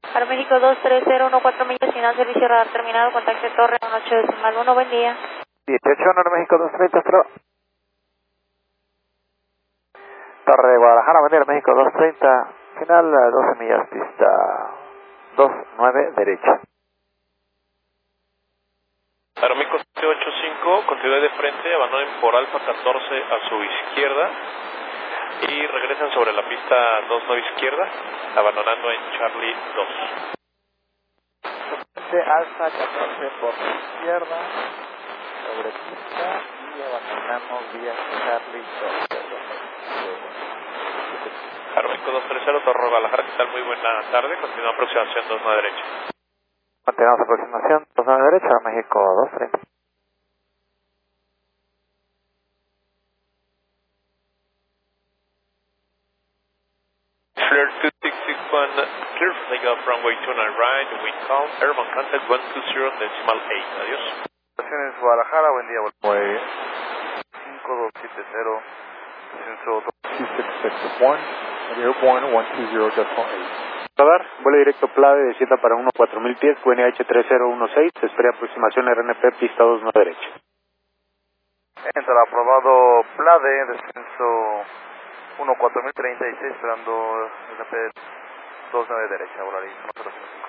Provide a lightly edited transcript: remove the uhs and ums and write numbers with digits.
Aeroméxico 230, 14 millas, final servicio radar terminado, contacto torre 18.1, buen día. 18, Aeroméxico 230, pero... Torre de Guadalajara, buen día, Aeroméxico 230, final 12 millas, pista 29, derecha. Aeroméxico 785, continuidad de frente, abandonen por Alfa 14 a su izquierda y regresan sobre la pista 29 izquierda, abandonando en Charlie 2. De Alfa 14 por la izquierda, sobre pista y abandonamos vía Charlie 2. Aeroméxico 230, Torre Guadalajara, ¿qué tal? Muy buena tarde, continúa aproximación 29 derecha. Continuamos aproximación 29 derecha, Aeroméxico 230. Flirt 2661, clear for takeoff, runway 29 right, wind calm, airborne contact 120.8, adiós. Estaciones Guadalajara, buen día, runway 5270, descenso 2661, airborne 120.8. Radar, vuelo directo PLADE, descienda para 14000 pies, QNH 3016, se espera aproximación RNP, pista 29 derecha. Entra aprobado PLADE, descenso 14036, esperando RNP 29 derecha, volaréis 105.